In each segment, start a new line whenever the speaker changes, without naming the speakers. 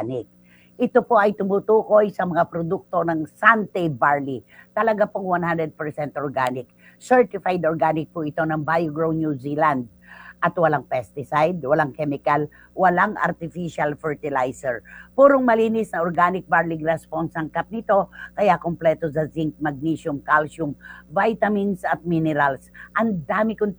organic. Ito po ay tumutukoy sa mga produkto ng Sante Barley. Talaga pong 100% organic. Certified organic po ito ng BioGrow New Zealand. At walang pesticide, walang chemical, walang artificial fertilizer. Purong malinis na organic barley grass po ang sangkap nito, kaya kompleto sa zinc, magnesium, calcium, vitamins at minerals. Ang dami kong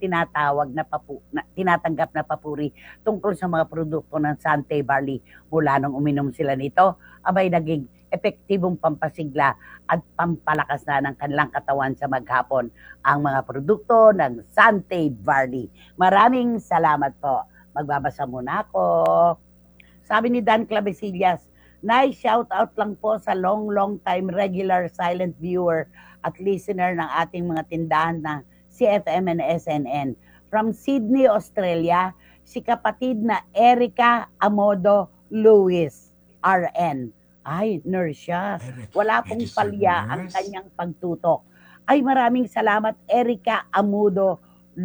tinatanggap na papuri tungkol sa mga produkto ng Sante Barley. Mula nung uminom sila nito, abay naging epektibong pampasigla at pampalakas na ng kanilang katawan sa maghapon ang mga produkto ng Sante Barley. Maraming salamat po. Magbabasa muna ako. Sabi ni Dan Clavesillas, nice shout out lang po sa long time regular silent viewer at listener ng ating mga tindahan na CFM and SNN. From Sydney, Australia, si kapatid na Erica Amodo Lewis, RN. Ay, nurse siya. Wala pong palya ang kanyang pagtutok. Ay, maraming salamat, Erica Amodo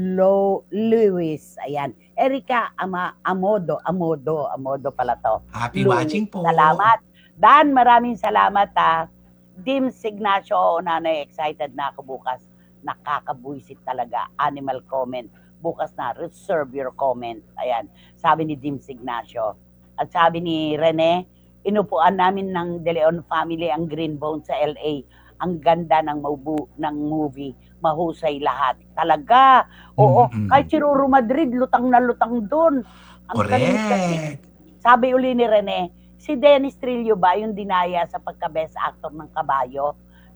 Lewis. Ayan. Erica Amodo pala to.
Happy Lewis. Watching po.
Salamat. Dan, maraming salamat ha. Dim Signacio, nanay, excited na ako bukas. Nakakabuisit talaga. Animal comment. Bukas na, reserve your comment. Ayan. Sabi ni Dim Signacio. At sabi ni Rene, inupuan namin ng De Leon family ang Green Bone sa LA. Ang ganda ng movie. Mahusay lahat. Talaga. Oo. Kahit si Ruru Madrid, lutang na lutang doon.
Correct.
Sabi uli ni Rene, si Dennis Trillo ba yung dinaya sa pagka-best actor ng Kabayo?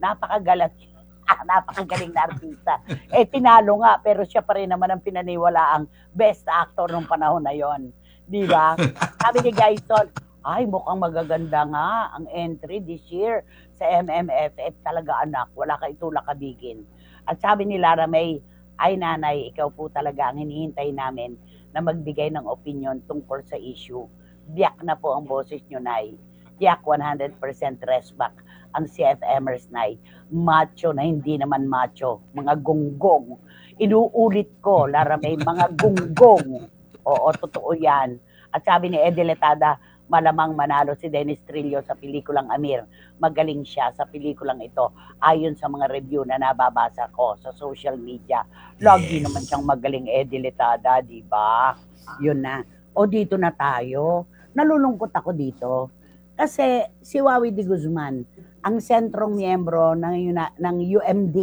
Napakagaling na artista. Tinalo nga, pero siya pa rin naman ang pinaniwala ang best actor ng panahon na yon. Di ba? Sabi ni Gaison, ay, mukhang magaganda nga ang entry this year sa MMFF. Talaga anak, wala ka itulak kabigin. At sabi ni Lara May, ay nanay, ikaw po talaga ang hinihintay namin na magbigay ng opinion tungkol sa issue. Biyak na po ang boses nyo, Nay. Biyak 100% respect ang CFMers, Nay. Macho na hindi naman macho. Mga gonggong. Inuulit ko, Lara May, mga gonggong. Oo, totoo yan. At sabi ni Edeletada, malamang manalo si Dennis Trillo sa pelikulang Amir. Magaling siya sa pelikulang ito ayon sa mga review na nababasa ko sa social media. Lagi naman siyang magaling, Edeletada, di ba? Yun na. O dito na tayo. Nalulungkot ako dito kasi si Wawi de Guzman, ang sentrong miyembro ng UMD.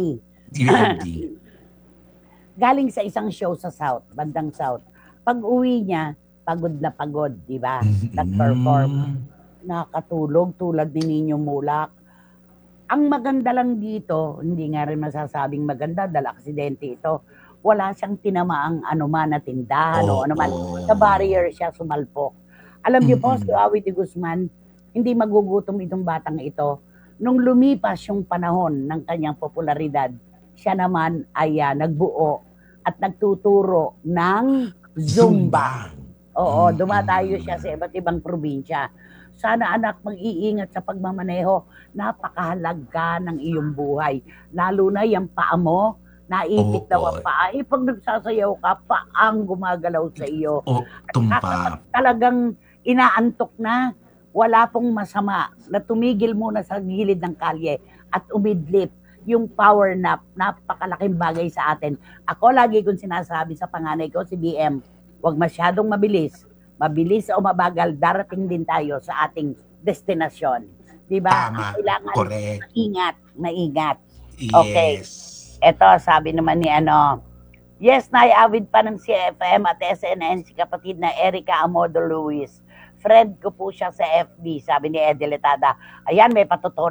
Galing sa isang show sa South, bandang South. Pag uwi niya, pagod na pagod, di ba? Nag-perform. Nakatulog tulad ni Nino Mulak. Ang maganda lang dito, hindi nga rin masasabing maganda dahil aksidente ito. Wala siyang tinamaang anuman na tindahan o anuman. Sa barrier siya sumalpok. Alam niyo po, si Wawi de Guzman, hindi magugutom itong batang ito. Nung lumipas yung panahon ng kanyang popularidad, siya naman ay nagbuo at nagtuturo ng Zumba. Oo, dumadayo siya sa iba't ibang probinsya. Sana anak, mag-iingat sa pagmamaneho. Napakahalaga ng iyong buhay. Lalo na yung paa mo, naipit daw ang paa. Pag nagsasayaw ka, paang gumagalaw sa iyo. At talagang inaantok na, wala pong masama na tumigil muna sa gilid ng kalye at umidlip. Yung power nap, napakalaking bagay sa atin. Ako lagi kong sinasabi sa panganay ko, si BM, huwag masyadong mabilis. Mabilis o mabagal, darating din tayo sa ating destinasyon. Diba? Kailangan maingat.
Yes.
Okay. Ito, sabi naman ni yes, nai-avid pa ng CFM at SNN si kapatid na Erica Amodo Lewis. Friend ko po siya sa FB, sabi ni Edeletada. Ayan, may patotoo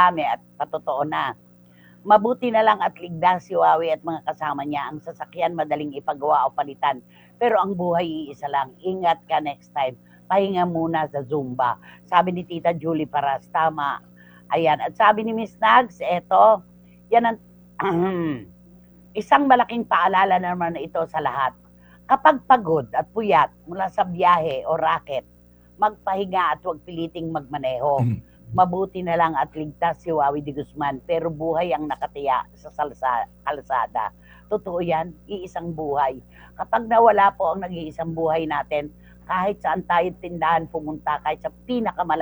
na. Mabuti na lang at ligdas si Wawi at mga kasama niya. Ang sasakyan madaling ipagawa o palitan. Pero ang buhay iisa lang. Ingat ka next time. Pahinga muna sa Zumba. Sabi ni Tita Julie Paras, tama. Ayan. At sabi ni Miss Nags, eto, yan ang isang malaking paalala naman na ito sa lahat. Kapag pagod at puyat mula sa biyahe o racket, magpahinga at huwag piliting magmaneho. Mabuti na lang at ligtas si Wawi de Guzman, pero buhay ang nakatiya sa kalsada. Totoo yan, iisang buhay. Kapag nawala po ang nag-iisang buhay natin, kahit saan tayo tindahan pumunta, kahit sa pinakamalaki